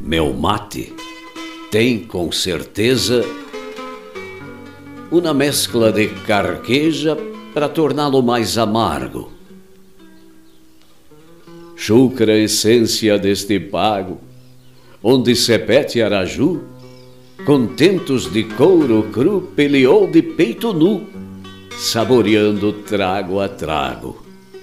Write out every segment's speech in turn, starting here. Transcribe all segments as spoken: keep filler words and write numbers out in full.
Meu mate tem, com certeza, uma mescla de carqueja para torná-lo mais amargo. Chucra essência deste pago, onde Sepete Araju, contentos de couro cru, peleou de peito nu, saboreando trago a trago.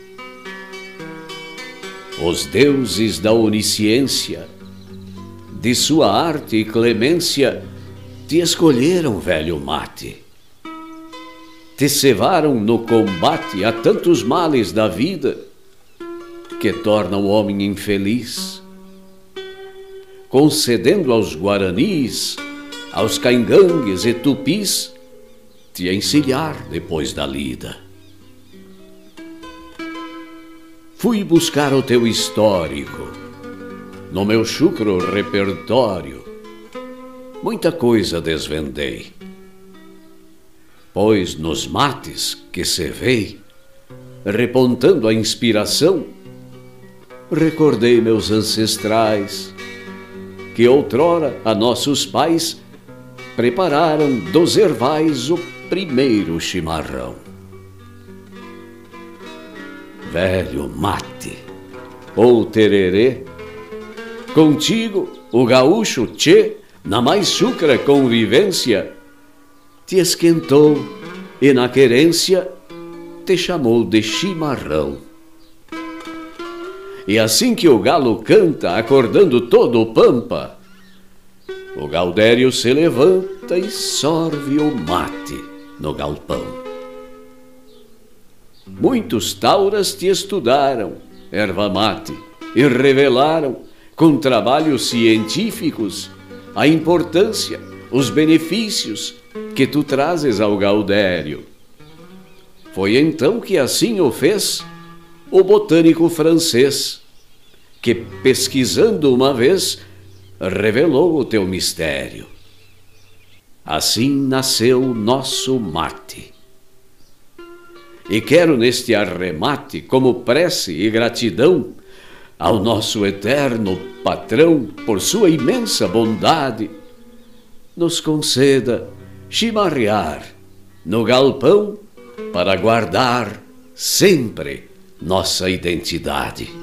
Os deuses da onisciência, de sua arte e clemência, te escolheram, velho mate. Te cevaram no combate a tantos males da vida que tornam o homem infeliz, concedendo aos guaranis, aos caingangues e tupis, te encilhar depois da lida. Fui buscar o teu histórico, no meu chucro repertório, muita coisa desvendei, pois nos mates que cevei, repontando a inspiração, recordei meus ancestrais, que outrora a nossos pais prepararam dos ervais o primeiro chimarrão. Velho mate, ou tererê, contigo o gaúcho tchê, na mais chucra convivência, te esquentou e na querência te chamou de chimarrão. E assim que o galo canta, acordando todo o pampa, o Gaudério se levanta e sorve o mate no galpão. Muitos tauras te estudaram, erva mate, e revelaram, com trabalhos científicos, a importância, os benefícios que tu trazes ao Gaudério. Foi então que assim o fez o botânico francês, que, pesquisando uma vez, revelou o teu mistério. Assim nasceu nosso mate. E quero neste arremate, como prece e gratidão, ao nosso eterno patrão, por sua imensa bondade, nos conceda chimarrear no galpão para guardar sempre nossa identidade.